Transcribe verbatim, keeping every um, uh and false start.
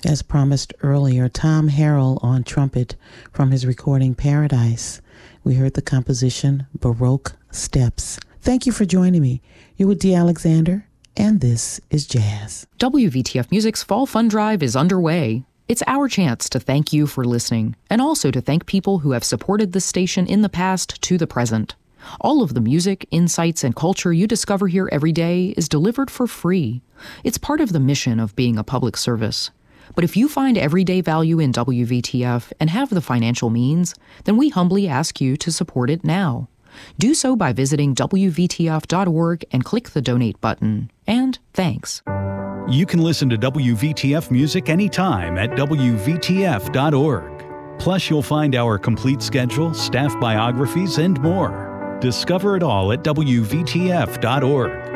As promised earlier, Tom Harrell on trumpet from his recording Paradise. We heard the composition Baroque Steps. Thank you for joining me. You're with Dee Alexander, and this is Jazz. W V T F Music's Fall Fund Drive is underway. It's our chance to thank you for listening, and also to thank people who have supported this station in the past to the present. All of the music, insights, and culture you discover here every day is delivered for free. It's part of the mission of being a public service. But if you find everyday value in W V T F and have the financial means, then we humbly ask you to support it now. Do so by visiting W V T F dot org and click the donate button. And thanks. You can listen to W V T F music anytime at W V T F dot org. Plus, you'll find our complete schedule, staff biographies, and more. Discover it all at W V T F dot org.